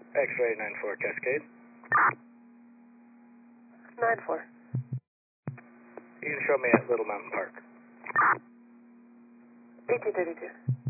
X-ray 94 Cascade. 9-4. You can show me at Little Mountain Park. 1832.